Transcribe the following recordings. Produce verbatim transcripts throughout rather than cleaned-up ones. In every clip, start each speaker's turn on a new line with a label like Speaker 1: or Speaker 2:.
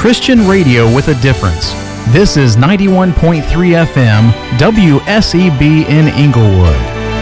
Speaker 1: Christian radio with a difference. This is ninety-one point three F M, W S E B in Inglewood.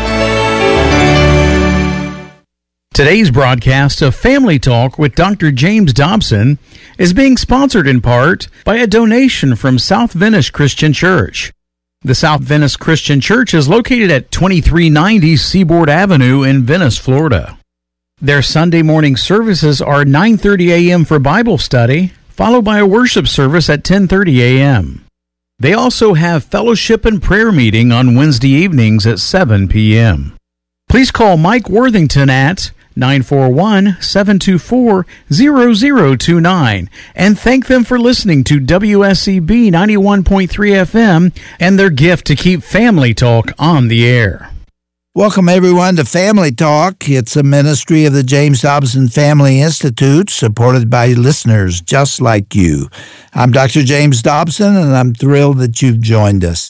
Speaker 1: Today's broadcast of Family Talk with Doctor James Dobson is being sponsored in part by a donation from South Venice Christian Church. The South Venice Christian Church is located at twenty-three ninety Seaboard Avenue in Venice, Florida. Their Sunday morning services are nine thirty a.m. for Bible study, followed by a worship service at ten thirty a.m. They also have fellowship and prayer meeting on Wednesday evenings at seven p.m. Please call Mike Worthington at nine four one, seven two four, zero zero two nine and thank them for listening to W S E B ninety-one point three F M and their gift to keep Family Talk on the air.
Speaker 2: Welcome, everyone, to Family Talk. It's a ministry of the James Dobson Family Institute, supported by listeners just like you. I'm Doctor James Dobson, and I'm thrilled that you've joined us.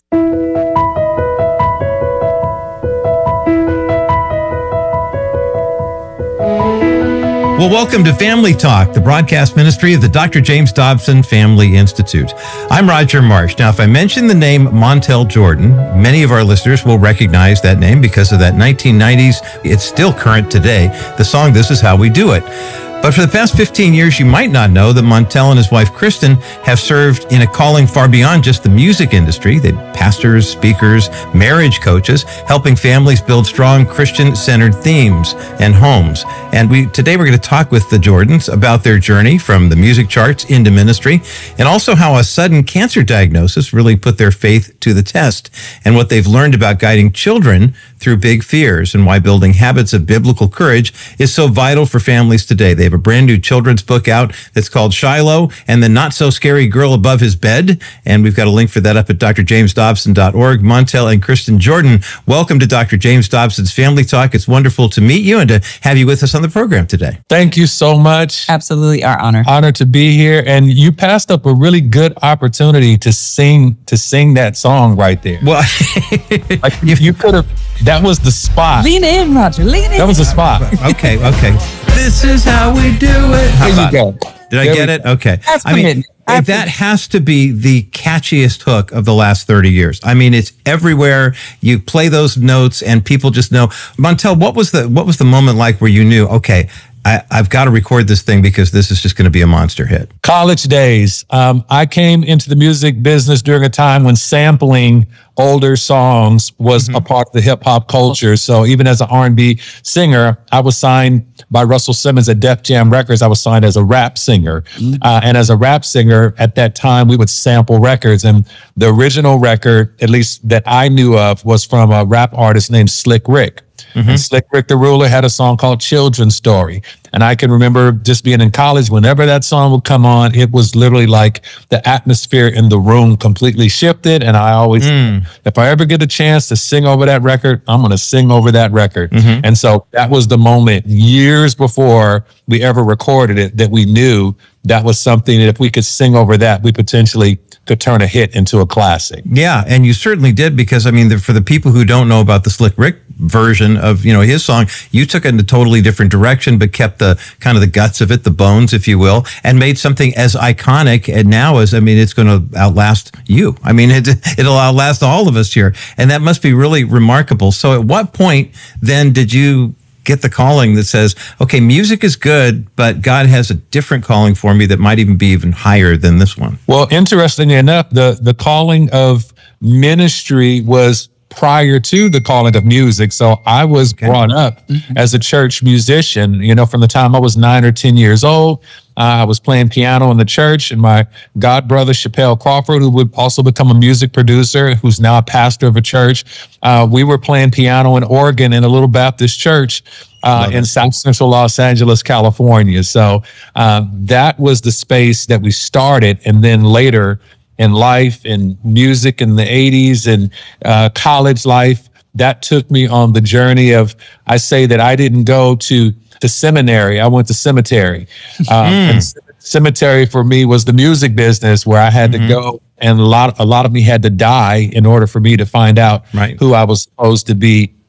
Speaker 3: Well, welcome to Family Talk, the broadcast ministry of the Doctor James Dobson Family Institute. I'm Roger Marsh. Now, if I mention the name Montel Jordan, many of our listeners will recognize that name because of that nineteen nineties, it's still current today, the song This Is How We Do It. But for the past fifteen years, you might not know that Montel and his wife, Kristen, have served in a calling far beyond just the music industry. They're pastors, speakers, marriage coaches, helping families build strong Christian-centered themes and homes. And we today we're going to talk with the Jordans about their journey from the music charts into ministry, and also how a sudden cancer diagnosis really put their faith to the test, and what they've learned about guiding children through big fears, and why building habits of biblical courage is so vital for families today. They have a brand new children's book out that's called Shiloh and the Not So Scary Girl Above His Bed. And we've got a link for that up at d r james dobson dot org. Montel and Kristen Jordan, welcome to Doctor James Dobson's Family Talk. It's wonderful to meet you and to have you with us on the program today.
Speaker 4: Thank you so much.
Speaker 5: Absolutely, our honor.
Speaker 4: Honor to be here. And you passed up a really good opportunity to sing to sing that song right there.
Speaker 3: Well,
Speaker 4: like if you could have, that was the spot.
Speaker 5: Lean in, Roger. Lean in.
Speaker 4: That was the spot.
Speaker 3: Okay, okay. This is how we do it. How
Speaker 4: There you
Speaker 3: about
Speaker 4: go.
Speaker 3: it? Did I
Speaker 4: There
Speaker 3: get
Speaker 4: we
Speaker 3: it?
Speaker 4: go.
Speaker 3: Okay.
Speaker 5: That's
Speaker 3: I mean,
Speaker 5: commitment. Absolutely.
Speaker 3: that has to be the catchiest hook of the last thirty years. I mean, it's everywhere. You play those notes and people just know. Montel, what was the what was the moment like where you knew, okay, I, I've got to record this thing because this is just going to be a monster hit?
Speaker 4: College days. Um, I came into the music business during a time when sampling older songs was mm-hmm. a part of the hip hop culture. So even as an R and B singer, I was signed by Russell Simmons at Def Jam Records. I was signed as a rap singer. Mm-hmm. Uh, and as a rap singer at that time, we would sample records. And the original record, at least that I knew of, was from a rap artist named Slick Rick. Mm-hmm. And Slick Rick the Ruler had a song called Children's Story. And I can remember just being in college, whenever that song would come on, it was literally like the atmosphere in the room completely shifted. And I always, mm. if I ever get a chance to sing over that record, I'm going to sing over that record. Mm-hmm. And so that was the moment years before we ever recorded it that we knew that was something that if we could sing over that, we potentially could turn a hit into a classic.
Speaker 3: Yeah, and you certainly did, because I mean, the, for the people who don't know about the Slick Rick version of, you know, his song, you took it in a totally different direction, but kept the kind of the guts of it, the bones, if you will, and made something as iconic and now as, I mean, it's going to outlast you. I mean, it, it'll outlast all of us here, and that must be really remarkable. So at what point then did you get the calling that says, okay, music is good, but God has a different calling for me that might even be even higher than this one?
Speaker 4: Well, interestingly enough, the, the calling of ministry was prior to the calling of music. So I was okay. brought up mm-hmm. as a church musician, you know, from the time I was nine or ten years old. Uh, I was playing piano in the church, and my god brother, Chappelle Crawford, who would also become a music producer, who's now a pastor of a church, uh, we were playing piano and organ in a little Baptist church uh, in South Central Los Angeles, California. So uh, that was the space that we started. And then later in life, in music in the eighties and uh, college life, that took me on the journey of, I say that I didn't go to to seminary. I went to cemetery. Uh, mm. And c- cemetery for me was the music business, where I had mm-hmm. to go, and a lot, a lot of me had to die in order for me to find out right. who I was supposed to be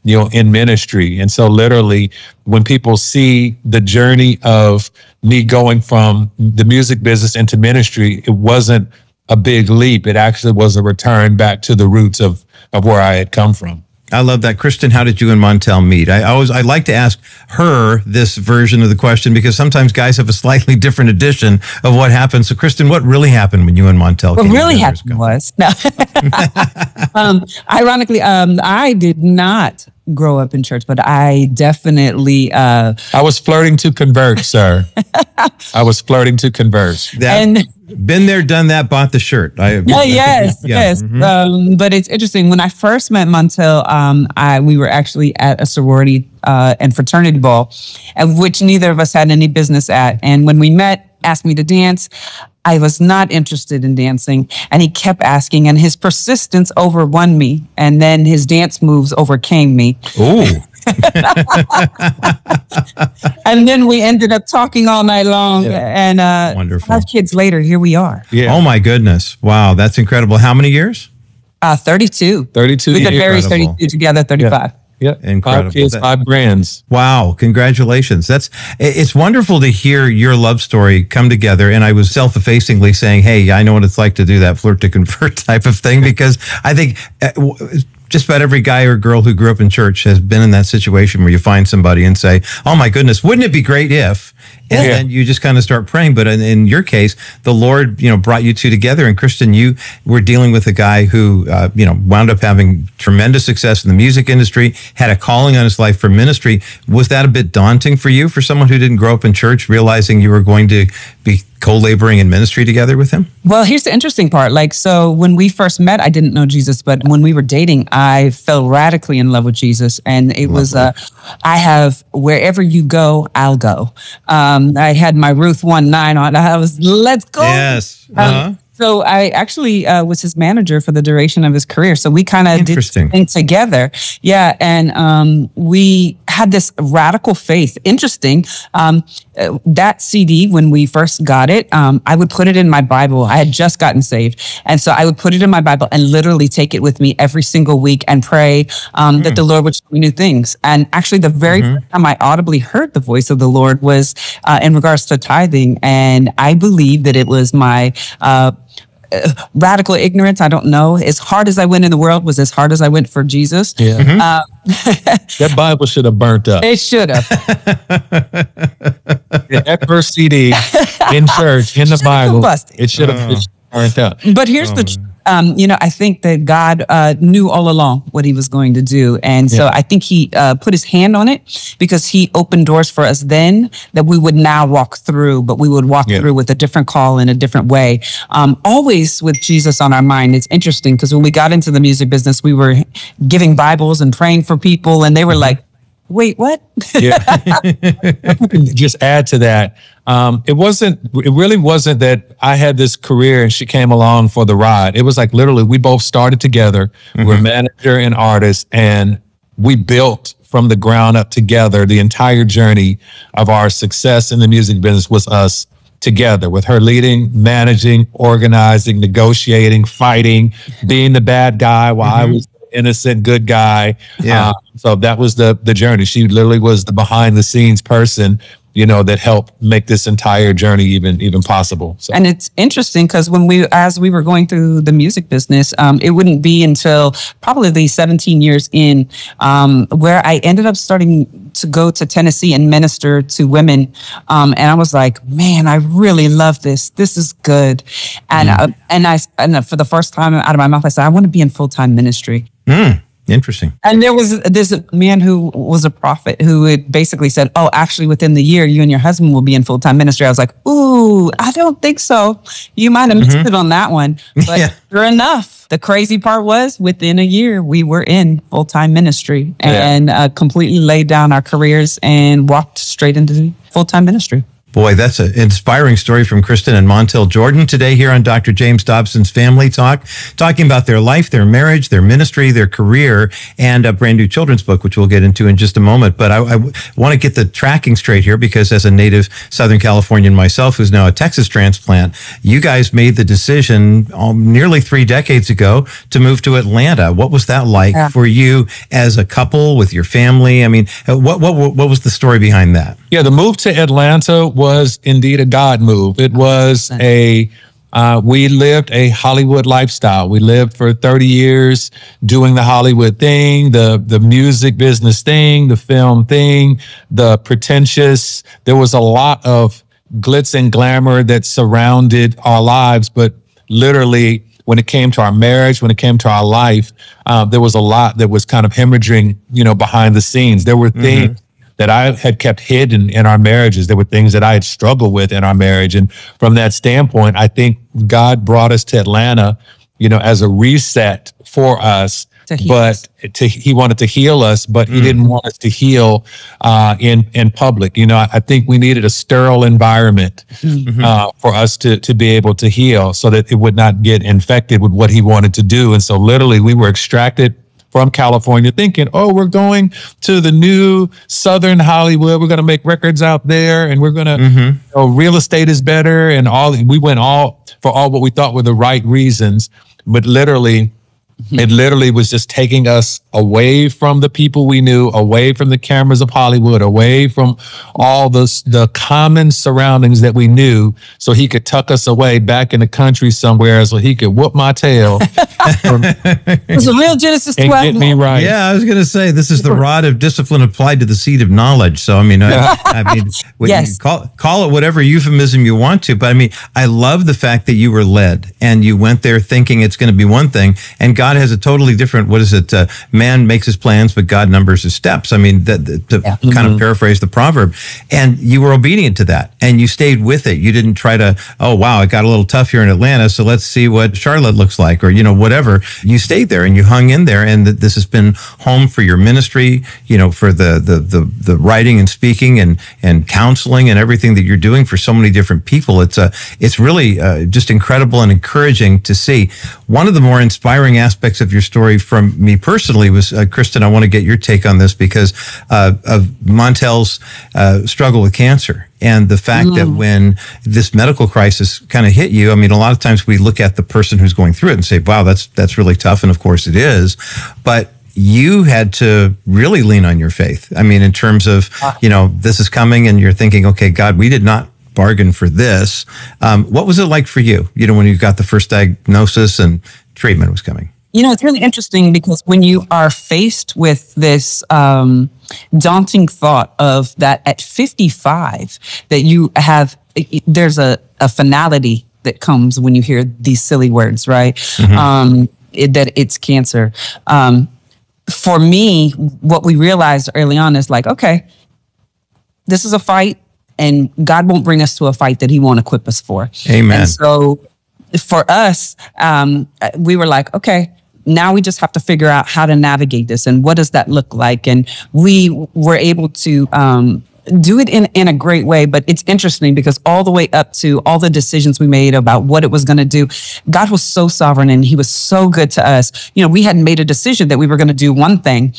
Speaker 4: you know, in ministry. And so literally when people see the journey of me going from the music business into ministry, it wasn't a big leap. It actually was a return back to the roots of, of where I had come from.
Speaker 3: I love that. Kristen, how did you and Montel meet? I always, I like to ask her this version of the question because sometimes guys have a slightly different edition of what happened. So Kristen, what really happened when you and Montel
Speaker 5: What
Speaker 3: came
Speaker 5: really
Speaker 3: together?
Speaker 5: happened was, no. um, ironically, um, I did not grow up in church, but I definitely... Uh,
Speaker 4: I was flirting to convert, sir. I was flirting to convert.
Speaker 3: That,
Speaker 5: and
Speaker 3: been there, done that, bought the shirt. I,
Speaker 5: yeah, yes,
Speaker 3: yeah.
Speaker 5: yes.
Speaker 3: Mm-hmm.
Speaker 5: Um, but it's interesting. When I first met Montel, um, I we were actually at a sorority uh, and fraternity ball, at which neither of us had any business at. And when we met, asked me to dance. I was not interested in dancing, and he kept asking, and his persistence overwon me, and then his dance moves overcame me.
Speaker 3: Ooh.
Speaker 5: And then we ended up talking all night long,
Speaker 4: Yeah.
Speaker 5: and uh,
Speaker 3: Wonderful.
Speaker 5: five kids later, here we are.
Speaker 4: Yeah.
Speaker 3: Oh my goodness. Wow. That's incredible. How many years?
Speaker 5: Uh, thirty-two.
Speaker 4: thirty-two
Speaker 5: We got
Speaker 4: years.
Speaker 5: married
Speaker 3: Incredible.
Speaker 5: thirty-two together, thirty-five.
Speaker 4: Yeah.
Speaker 3: Incredible.
Speaker 4: Five kids,
Speaker 3: That-
Speaker 4: five brands.
Speaker 3: Wow. Congratulations. That's, it's wonderful to hear your love story come together. And I was self-effacingly saying, hey, I know what it's like to do that flirt to convert type of thing, because I think uh, w- just about every guy or girl who grew up in church has been in that situation where you find somebody and say, oh my goodness, wouldn't it be great if, and
Speaker 4: Yeah.
Speaker 3: then you just kind of start praying. But in, in your case, the Lord, you know, brought you two together. And Kristen, you were dealing with a guy who, uh, you know, wound up having tremendous success in the music industry, had a calling on his life for ministry. Was that a bit daunting for you, for someone who didn't grow up in church, realizing you were going to be co-laboring in ministry together with him?
Speaker 5: Well, here's the interesting part. Like, so when we first met, I didn't know Jesus, but when we were dating, I fell radically in love with Jesus. And it was, uh, I have, wherever you go, I'll go. Um, I had my Ruth one nine on. I was, let's go.
Speaker 3: Yes.
Speaker 5: Um,
Speaker 3: Uh-huh.
Speaker 5: So I actually uh, was his manager for the duration of his career. So we kind of did
Speaker 3: Interesting.
Speaker 5: things together. Yeah. And um, we had this radical faith. Interesting. Um, uh, that C D, when we first got it, um, I would put it in my Bible. I had just gotten saved. And so I would put it in my Bible and literally take it with me every single week and pray um, mm. that the Lord would show me new things. And actually the very mm-hmm. first time I audibly heard the voice of the Lord was uh, in regards to tithing. And I believe that it was my uh, Uh, radical ignorance. I don't know. As hard as I went in the world was as hard as I went for Jesus.
Speaker 4: Yeah.
Speaker 5: Mm-hmm. Uh,
Speaker 4: that Bible should have burnt up.
Speaker 5: It should have.
Speaker 4: Yeah, that first C D in church, in the Bible,
Speaker 5: busted.
Speaker 4: it should have uh. burnt up.
Speaker 5: But here's oh, the truth. Um, you know, I think that God uh, knew all along what he was going to do. And so yeah. I think he uh, put his hand on it because he opened doors for us then that we would now walk through, but we would walk yeah. through with a different call in a different way. Um, always with Jesus on our mind. It's interesting because when we got into the music business, we were giving Bibles and praying for people, and they were like, wait, what?
Speaker 4: Yeah. I can just add to that. Um, it wasn't, it really wasn't that I had this career and she came along for the ride. It was like literally we both started together. Mm-hmm. We're manager and artist, and we built from the ground up together. The entire journey of our success in the music business was us together, with her leading, managing, organizing, negotiating, fighting, being the bad guy while mm-hmm. I was innocent, good guy.
Speaker 3: Yeah.
Speaker 4: Uh, so that was the the journey. She literally was the behind the scenes person, you know, that helped make this entire journey even even possible. So.
Speaker 5: And it's interesting because when we, as we were going through the music business, um, it wouldn't be until probably seventeen years in um, where I ended up starting to go to Tennessee and minister to women. Um, and I was like, man, I really love this. This is good. And mm. uh, and I and for the first time out of my mouth, I said, I want to be in full-time ministry.
Speaker 3: Mm. Interesting.
Speaker 5: And there was this man who was a prophet who had basically said, oh, actually, within the year, you and your husband will be in full-time ministry. I was like, ooh, I don't think so. You might have missed mm-hmm. it on that one. But yeah. sure enough, the crazy part was within a year, we were in full-time ministry and yeah. uh, completely laid down our careers and walked straight into full-time ministry.
Speaker 3: Boy, that's an inspiring story from Kristen and Montel Jordan today here on Doctor James Dobson's Family Talk, talking about their life, their marriage, their ministry, their career, and a brand new children's book, which we'll get into in just a moment. But I, I want to get the tracking straight here because as a native Southern Californian myself, who's now a Texas transplant, you guys made the decision um, nearly three decades ago to move to Atlanta. What was that like yeah. for you as a couple with your family? I mean, what, what, what was the story behind that?
Speaker 4: Yeah, the move to Atlanta was indeed a God move. It was a, uh, we lived a Hollywood lifestyle. We lived for thirty years doing the Hollywood thing, the, the music business thing, the film thing, the pretentious. There was a lot of glitz and glamour that surrounded our lives, but literally when it came to our marriage, when it came to our life, uh, there was a lot that was kind of hemorrhaging, you know, behind the scenes. There were things mm-hmm. that I had kept hidden in our marriages. There were things that I had struggled with in our marriage. And from that standpoint, I think God brought us to Atlanta, you know, as a reset for us. But to, he wanted to heal us, but he mm. didn't want us to heal uh, in in public. You know, I, I think we needed a sterile environment mm-hmm. uh, for us to to be able to heal, so that it would not get infected with what he wanted to do. And so, literally, we were extracted from California, thinking, "Oh, we're going to the new Southern Hollywood. We're going to make records out there, and we're going to, mm-hmm. you know, real estate is better." And all we went all for all what we thought were the right reasons, but literally. It literally was just taking us away from the people we knew, away from the cameras of Hollywood, away from all the, the common surroundings that we knew, so he could tuck us away back in the country somewhere so he could whoop my tail.
Speaker 5: It's a real Genesis twelve.
Speaker 4: Get me right.
Speaker 3: Yeah, I was going to say, this is the rod of discipline applied to the seed of knowledge. So, I mean, I, I mean, when
Speaker 5: yes.
Speaker 3: you call, call it whatever euphemism you want to, but I mean, I love the fact that you were led and you went there thinking it's going to be one thing, and God God has a totally different, what is it? Uh, man makes his plans, but God numbers his steps. I mean, that, that, to yeah. kind mm-hmm. of paraphrase the proverb. And you were obedient to that, and you stayed with it. You didn't try to, oh, wow, it got a little tough here in Atlanta, so let's see what Charlotte looks like, or, you know, whatever. You stayed there and you hung in there, and th- this has been home for your ministry, you know, for the the the, the writing and speaking and, and counseling and everything that you're doing for so many different people. It's a, it's really uh, just incredible and encouraging to see. One of the more inspiring aspects aspects of your story from me personally was, uh, Kristen, I want to get your take on this because uh, of Montel's uh, struggle with cancer and the fact mm. that when this medical crisis kind of hit you, I mean, a lot of times we look at the person who's going through it and say, wow, that's that's really tough. And of course it is. But you had to really lean on your faith. I mean, in terms of, you know, this is coming and you're thinking, okay, God, we did not bargain for this. Um, what was it like for you, you know, when you got the first diagnosis and treatment was coming?
Speaker 5: You know, it's really interesting because when you are faced with this um, daunting thought of that at fifty-five, that you have, there's a, a finality that comes when you hear these silly words, right? Mm-hmm. Um, it, that it's cancer. Um, for me, what we realized early on is like, okay, this is a fight, and God won't bring us to a fight that he won't equip us for.
Speaker 3: Amen.
Speaker 5: And so for us, um, we were like, okay, now we just have to figure out how to navigate this and what does that look like? And we were able to um, do it in, in a great way. But it's interesting because all the way up to all the decisions we made about what it was going to do, God was so sovereign and he was so good to us. You know, we hadn't made a decision that we were going to do one thing.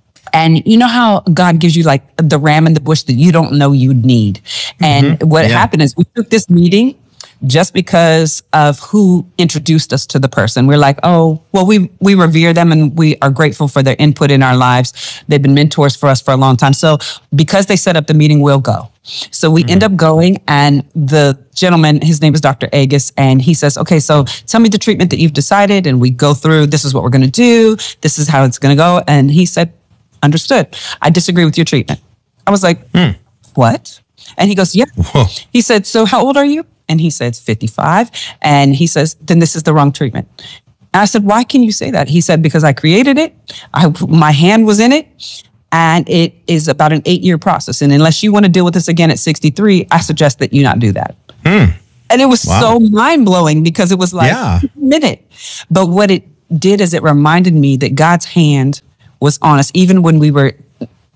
Speaker 5: And you know how God gives you like the ram in the bush that you don't know you need. Mm-hmm. And what yeah. happened is we took this meeting just because of who introduced us to the person. We're like, oh, well, we we revere them and we are grateful for their input in our lives. They've been mentors for us for a long time. So because they set up the meeting, we'll go. So we mm-hmm. end up going, and the gentleman, his name is Doctor Agus, and he says, okay, so tell me the treatment that you've decided. And we go through, this is what we're going to do. This is how it's going to go. And he said, understood. I disagree with your treatment. I was like, mm. what? And he goes, yeah. Whoa. He said, so how old are you? And he says, fifty-five. And he says, then this is the wrong treatment. And I said, why can you say that? He said, because I created it. I, my hand was in it. And it is about an eight-year process. And unless you want to deal with this again at sixty-three, I suggest that you not do that. Mm. And it was wow. so mind-blowing because it was like, yeah. a minute. But what it did is it reminded me that God's hand was on us, even when we were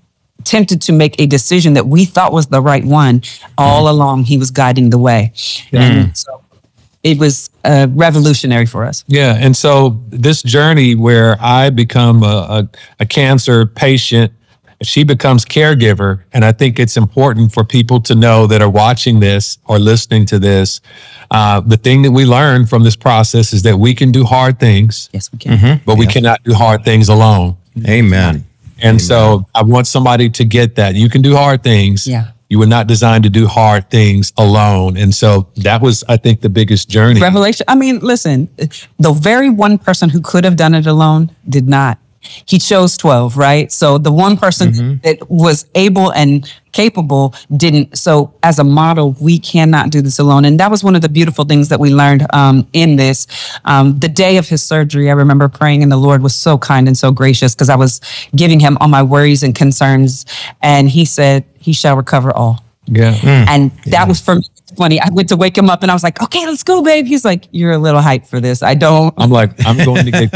Speaker 5: tempted to make a decision that we thought was the right one, all along he was guiding the way. And so it was uh, revolutionary for us.
Speaker 4: Yeah. And so this journey where I become a, a, a cancer patient, she becomes caregiver. And I think it's important for people to know that are watching this or listening to this. Uh, the thing that we learn from this process is that we can do hard things.
Speaker 5: Yes, we can.
Speaker 4: Mm-hmm. But we cannot do hard things alone.
Speaker 3: Amen.
Speaker 4: And Amen. So I want somebody to get that. You can do hard things.
Speaker 5: Yeah.
Speaker 4: You were not designed to do hard things alone. And so that was, I think, the biggest journey.
Speaker 5: Revelation. I mean, listen, the very one person who could have done it alone did not. He chose twelve, right? So the one person mm-hmm. that was able and capable didn't. So as a model, we cannot do this alone. And that was one of the beautiful things that we learned um, in this. Um, the day of his surgery, I remember praying, and the Lord was so kind and so gracious because I was giving him all my worries and concerns. And he said, he shall recover all.
Speaker 4: Yeah. Mm.
Speaker 5: And that
Speaker 3: yeah.
Speaker 5: was for me funny. I went to wake him up and I was like, okay, let's go, babe. He's like, you're a little hyped for this. I don't.
Speaker 4: I'm like, I'm going to get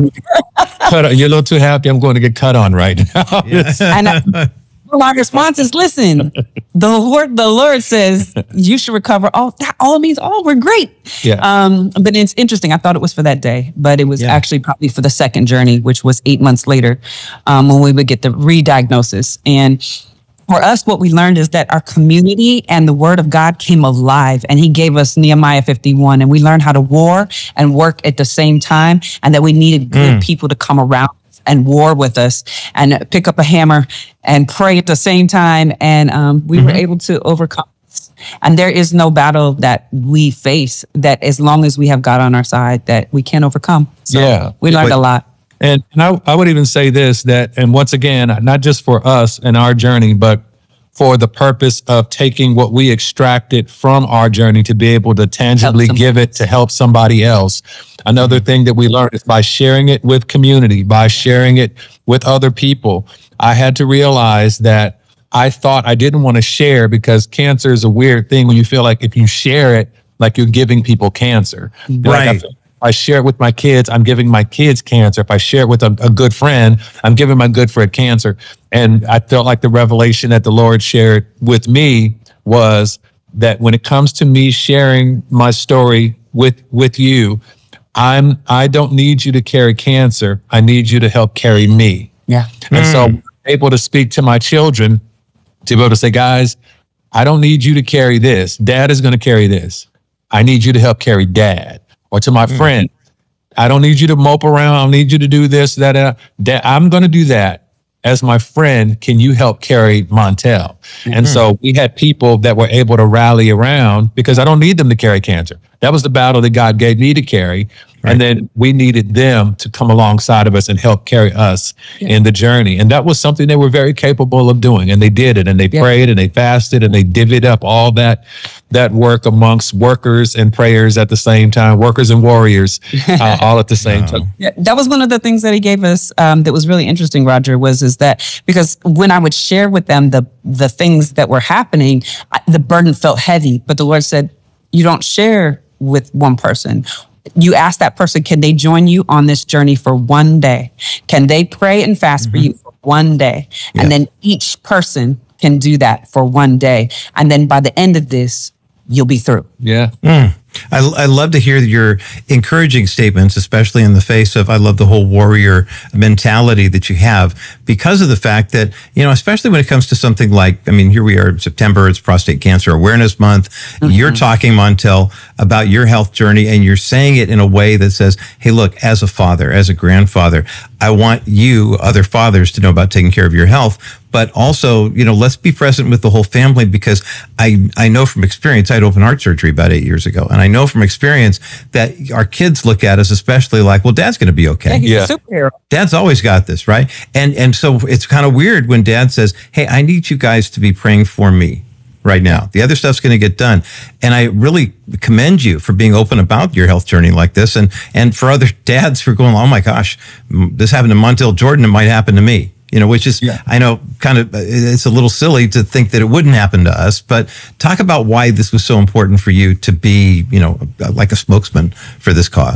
Speaker 4: cut on. You're a little too happy. I'm going to get cut on right now.
Speaker 3: Yes.
Speaker 5: And I, my response is, listen, the Lord, the Lord says you should recover all. That all means all. We're great.
Speaker 4: Yeah.
Speaker 5: Um, but it's interesting. I thought it was for that day, but it was
Speaker 3: Yeah.
Speaker 5: actually probably for the second journey, which was eight months later, um, when we would get the re-diagnosis. And for us, what we learned is that our community and the word of God came alive, and he gave us Nehemiah fifty-one, and we learned how to war and work at the same time, and that we needed good
Speaker 3: Mm.
Speaker 5: people to come around and war with us and pick up a hammer and pray at the same time. And um, we
Speaker 3: Mm-hmm.
Speaker 5: were able to overcome this. And there is no battle that we face that, as long as we have God on our side, that we can overcome. So
Speaker 4: Yeah.
Speaker 5: we learned
Speaker 3: But-
Speaker 5: a lot.
Speaker 4: And, and I, I would even say this, that, and once again, not just for us and our journey, but for the purpose of taking what we extracted from our journey to be able to tangibly
Speaker 5: Help
Speaker 4: give it to help somebody else. Another thing that we learned is by sharing it with community, by sharing it with other people. I had to realize that I thought I didn't want to share because cancer is a weird thing when you feel like if you share it, like you're giving people cancer. Like I
Speaker 3: Right.
Speaker 4: feel- If I share it with my kids, I'm giving my kids cancer. If I share it with a, a good friend, I'm giving my good friend cancer. And I felt like the revelation that the Lord shared with me was that when it comes to me sharing my story with with you, I'm I don't need you to carry cancer. I need you to help carry me.
Speaker 5: Yeah.
Speaker 4: And so I'm able to speak to my children to be able to say, guys, I don't need you to carry this. Dad is going to carry this. I need you to help carry dad. Or to my mm. friend, I don't need you to mope around. I don't need you to do this, that, that. Dad, I'm going to do that. As my friend, can you help carry Montel? Mm-hmm. And so we had people that were able to rally around because I don't need them to carry cancer. That was the battle that God gave me to carry. Right. And then we needed them to come alongside of us and help carry us yeah. in the journey. And that was something they were very capable of doing. And they did it. And they yeah. prayed and they fasted and they divvied up all that that work amongst workers and prayers at the same time, workers and warriors, uh, all at the same wow. time.
Speaker 5: Yeah, that was one of the things that he gave us um, that was really interesting, Roger, was is that because when I would share with them the the things that were happening, I, the burden felt heavy. But the Lord said, you don't share with one person. You ask that person, can they join you on this journey for one day? Can they pray and fast mm-hmm. for you for one day? Yeah. And then each person can do that for one day. And then by the end of this, you'll be through.
Speaker 4: Yeah.
Speaker 3: Mm. I, I love to hear your encouraging statements, especially in the face of, I love the whole warrior mentality that you have because of the fact that, you know, especially when it comes to something like, I mean, here we are in September, it's Prostate Cancer Awareness Month. Mm-hmm. You're talking, Montel, about your health journey, and you're saying it in a way that says, hey, look, as a father, as a grandfather, I want you, other fathers, to know about taking care of your health. But also, you know, let's be present with the whole family because I, I know from experience, I had open heart surgery about eight years ago. And I know from experience that our kids look at us, especially like, well, dad's going to be okay.
Speaker 5: Yeah, he's
Speaker 4: yeah.
Speaker 5: a superhero.
Speaker 3: Dad's always got this, right? And and so it's kind of weird when dad says, hey, I need you guys to be praying for me right now. The other stuff's going to get done. And I really commend you for being open about your health journey like this. And, and for other dads for going, oh my gosh, this happened to Montel Jordan, it might happen to me. You know, which is, yeah. I know, kind of, it's a little silly to think that it wouldn't happen to us, but talk about why this was so important for you to be, you know, like a spokesman for this cause.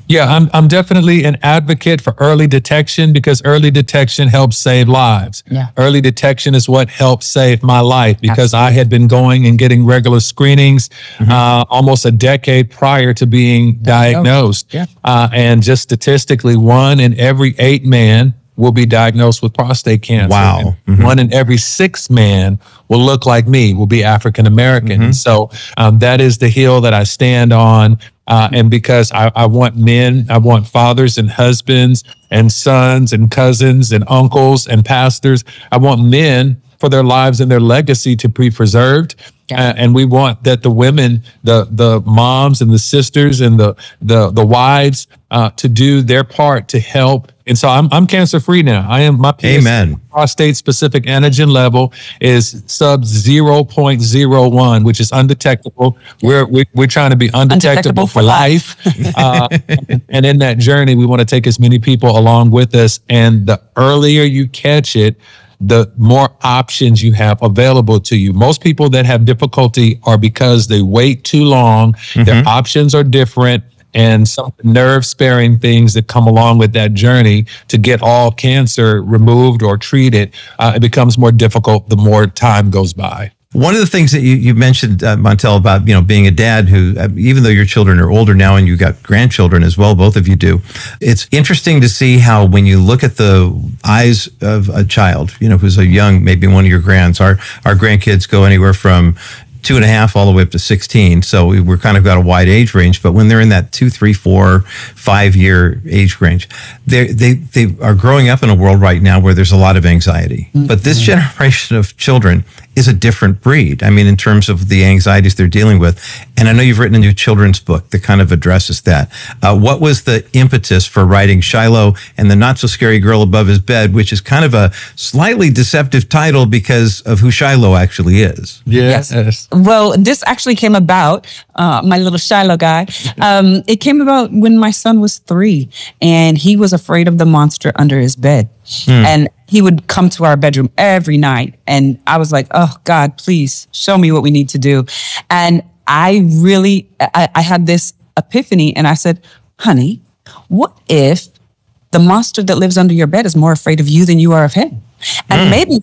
Speaker 4: Yeah, I'm I'm definitely an advocate for early detection because early detection helps save lives.
Speaker 5: Yeah.
Speaker 4: Early detection is what helped save my life because Absolutely. I had been going and getting regular screenings mm-hmm. uh, almost a decade prior to being diagnosed.
Speaker 5: Yeah.
Speaker 4: Uh, and just statistically, one in every eight men will be diagnosed with prostate cancer.
Speaker 3: Wow.
Speaker 4: Mm-hmm. One in every six men will look like me, will be African American. Mm-hmm. And so um, that is the hill that I stand on. Uh, and because I, I want men, I want fathers and husbands and sons and cousins and uncles and pastors. I want men for their lives and their legacy to be preserved. Yeah. Uh, and we want that the women, the the moms and the sisters and the the the wives uh, to do their part to help. And so I'm I'm cancer free now. I am my P S A
Speaker 3: Amen.
Speaker 4: prostate specific antigen level is sub zero point zero one, which is undetectable. We're we, we're trying to be undetectable, undetectable for life. uh, and in that journey, we want to take as many people along with us. And the earlier you catch it, the more options you have available to you. Most people that have difficulty are because they wait too long. Mm-hmm. Their options are different. And some nerve-sparing things that come along with that journey to get all cancer removed or treated, uh, it becomes more difficult the more time goes by.
Speaker 3: One of the things that you, you mentioned, uh, Montel, about, you know, being a dad who, uh, even though your children are older now and you've got grandchildren as well, both of you do, it's interesting to see how when you look at the eyes of a child, you know, who's a young, maybe one of your grands, our, our grandkids go anywhere from two and a half all the way up to sixteen. So we, we're kind of got a wide age range, but when they're in that two, three, four, five year age range, they they they are growing up in a world right now where there's a lot of anxiety. Mm-hmm. But this generation of children is a different breed. I mean, in terms of the anxieties they're dealing with. And I know you've written a new children's book that kind of addresses that. Uh, what was the impetus for writing Shiloh and the Not So Scary Girl Above His Bed, which is kind of a slightly deceptive title because of who Shiloh actually is?
Speaker 4: Yes. yes.
Speaker 5: Well, this actually came about, uh, my little Shiloh guy. Um, it came about when my son was three and he was afraid of the monster under his bed. Hmm. And he would come to our bedroom every night. And I was like, oh, God, please show me what we need to do. And I really, I, I had this epiphany and I said, honey, what if the monster that lives under your bed is more afraid of you than you are of him? And hmm. maybe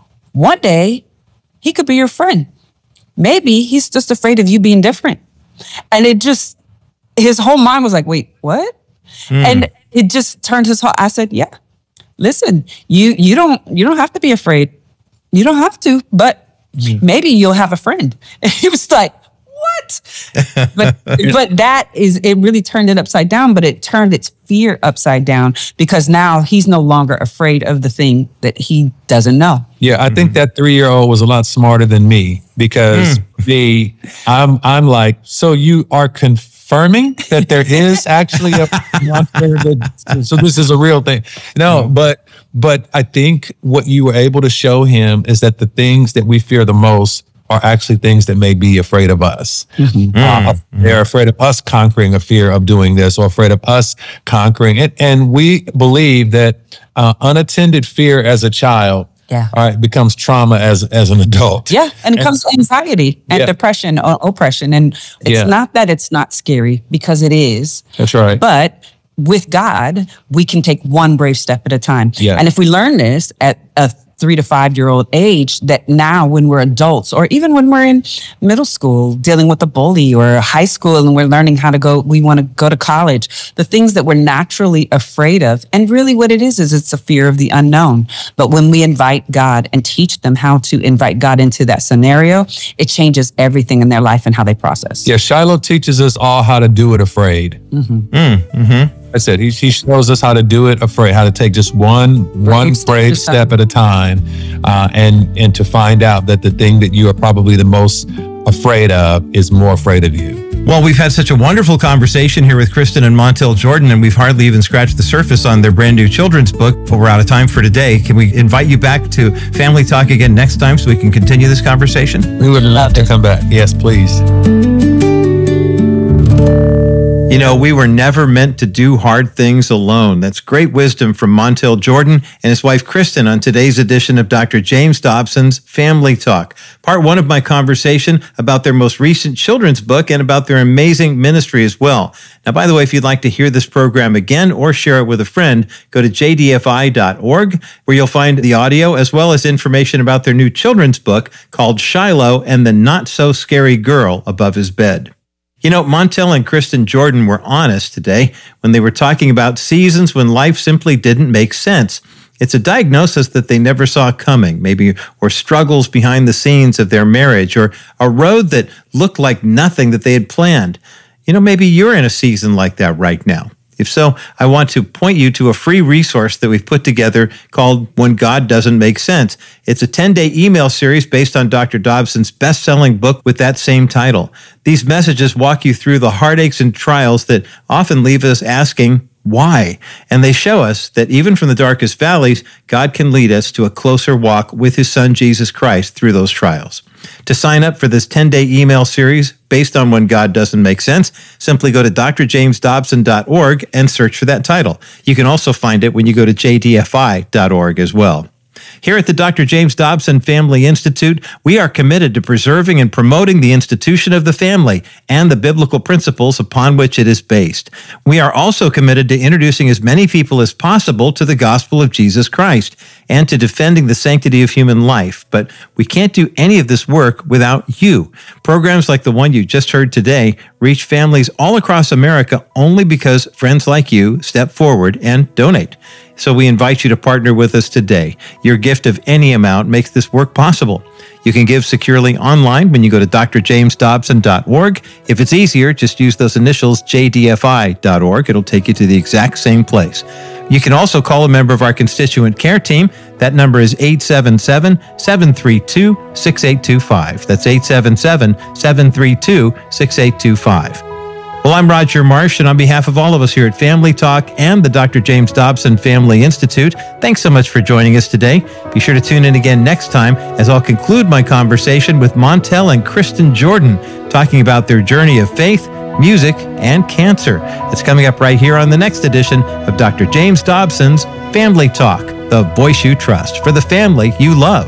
Speaker 5: one day he could be your friend. Maybe he's just afraid of you being different. And it just, his whole mind was like, wait, what? Hmm. And it just turned his whole, I said, yeah. Listen, you you don't you don't have to be afraid. You don't have to, but mm. maybe you'll have a friend. And he was like, what? but but that is, it really turned it upside down, but it turned its fear upside down because now he's no longer afraid of the thing that he doesn't know.
Speaker 4: Yeah, I mm-hmm. think that three-year-old was a lot smarter than me because mm. the I'm I'm like, so you are confused. Confirming that there is actually a monster that, so this is a real thing. No, but but I think what you were able to show him is that the things that we fear the most are actually things that may be afraid of us. Mm-hmm. Uh, mm-hmm. They're afraid of us conquering a fear of doing this or afraid of us conquering it. And we believe that uh, unattended fear as a child
Speaker 5: Yeah.
Speaker 4: all right, becomes trauma as as an adult.
Speaker 5: Yeah, and it comes to anxiety and
Speaker 4: yeah.
Speaker 5: depression or oppression. And it's
Speaker 4: Yeah.
Speaker 5: not that it's not scary, because it is.
Speaker 4: That's right.
Speaker 5: But with God, we can take one brave step at a time.
Speaker 4: Yeah.
Speaker 5: And if we learn this at a three to five year old age, that now when we're adults, or even when we're in middle school dealing with a bully, or high school and we're learning how to go, we want to go to college, the things that we're naturally afraid of. And really what it is, is it's a fear of the unknown. But when we invite God and teach them how to invite God into that scenario, it changes everything in their life and how they process.
Speaker 4: Yeah, Shiloh teaches us all how to do it afraid.
Speaker 5: Mm-hmm.
Speaker 3: Mm, mm-hmm.
Speaker 4: I said, he, he shows us how to do it afraid, how to take just one one brave step at a time, uh, and and to find out that the thing that you are probably the most afraid of is more afraid of you.
Speaker 3: Well, we've had such a wonderful conversation here with Kristen and Montel Jordan, and we've hardly even scratched the surface on their brand new children's book, but we're out of time for today. Can we invite you back to Family Talk again next time so we can continue this conversation?
Speaker 4: We would love to come back. Yes, please.
Speaker 3: You know, we were never meant to do hard things alone. That's great wisdom from Montel Jordan and his wife Kristen on today's edition of Doctor James Dobson's Family Talk. Part one of my conversation about their most recent children's book and about their amazing ministry as well. Now, by the way, if you'd like to hear this program again or share it with a friend, go to j d f i dot org, where you'll find the audio as well as information about their new children's book called Shiloh and the Not So Scary Girl Above His Bed. You know, Montel and Kristen Jordan were honest today when they were talking about seasons when life simply didn't make sense. It's a diagnosis that they never saw coming, maybe, or struggles behind the scenes of their marriage, or a road that looked like nothing that they had planned. You know, maybe you're in a season like that right now. If so, I want to point you to a free resource that we've put together called When God Doesn't Make Sense. It's a ten-day email series based on Doctor Dobson's best-selling book with that same title. These messages walk you through the heartaches and trials that often leave us asking, why? And they show us that even from the darkest valleys, God can lead us to a closer walk with His Son, Jesus Christ, through those trials. To sign up for this ten-day email series based on When God Doesn't Make Sense, simply go to d r james dobson dot org and search for that title. You can also find it when you go to j d f i dot org as well. Here at the Doctor James Dobson Family Institute, we are committed to preserving and promoting the institution of the family and the biblical principles upon which it is based. We are also committed to introducing as many people as possible to the gospel of Jesus Christ and to defending the sanctity of human life. But we can't do any of this work without you. Programs like the one you just heard today reach families all across America only because friends like you step forward and donate. So we invite you to partner with us today. Your gift of any amount makes this work possible. You can give securely online when you go to d r james dobson dot org. If it's easier, just use those initials j d f i dot org. It'll take you to the exact same place. You can also call a member of our constituent care team. That number is eight seven seven, seven three two, six eight two five. That's eight seven seven, seven three two, six eight two five. Well, I'm Roger Marsh, and on behalf of all of us here at Family Talk and the Doctor James Dobson Family Institute, thanks so much for joining us today. Be sure to tune in again next time as I'll conclude my conversation with Montel and Kristen Jordan, talking about their journey of faith, music, and cancer. It's coming up right here on the next edition of Doctor James Dobson's Family Talk, the voice you trust for the family you love.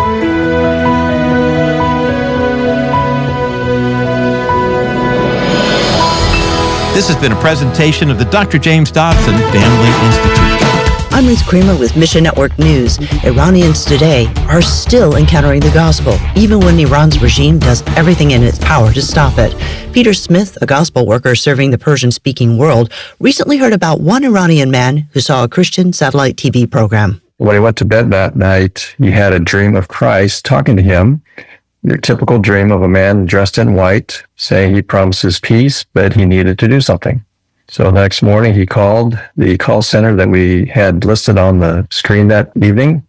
Speaker 3: This has been a presentation of the Doctor James Dobson Family Institute.
Speaker 6: I'm Ruth Kramer with Mission Network News. Iranians today are still encountering the gospel, even when Iran's regime does everything in its power to stop it. Peter Smith, a gospel worker serving the Persian-speaking world, recently heard about one Iranian man who saw a Christian satellite T V program.
Speaker 7: When he went to bed that night, he had a dream of Christ talking to him. Your typical dream of a man dressed in white, saying he promises peace, but he needed to do something. So the next morning, he called the call center that we had listed on the screen that evening.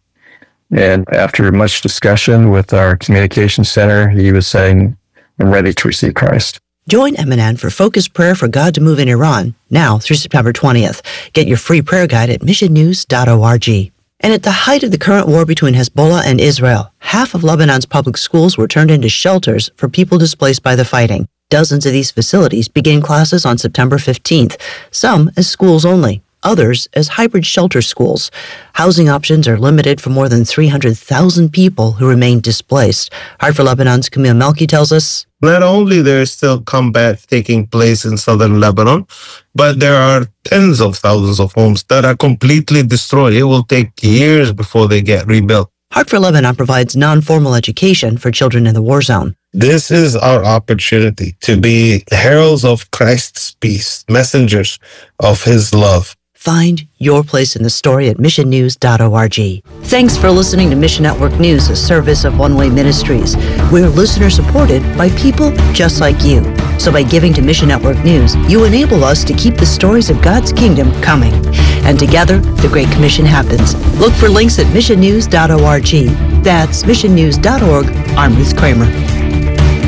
Speaker 7: And after much discussion with our communication center, he was saying, I'm ready to receive Christ.
Speaker 6: Join Eminan for focused prayer for God to move in Iran, now through September twentieth. Get your free prayer guide at mission news dot org. And at the height of the current war between Hezbollah and Israel, half of Lebanon's public schools were turned into shelters for people displaced by the fighting. Dozens of these facilities begin classes on September fifteenth, some as schools only, others as hybrid shelter schools. Housing options are limited for more than three hundred thousand people who remain displaced. Heart for Lebanon's Camille Melki tells us,
Speaker 8: not only there is still combat taking place in southern Lebanon, but there are tens of thousands of homes that are completely destroyed. It will take years before they get rebuilt.
Speaker 6: Heart for Lebanon provides non-formal education for children in the war zone.
Speaker 8: This is our opportunity to be heralds of Christ's peace, messengers of His love.
Speaker 6: Find your place in the story at mission news dot org. Thanks for listening to Mission Network News, a service of One Way Ministries. We're listener-supported by people just like you. So by giving to Mission Network News, you enable us to keep the stories of God's kingdom coming. And together, the Great Commission happens. Look for links at mission news dot org. That's mission news dot org. I'm Ruth Kramer.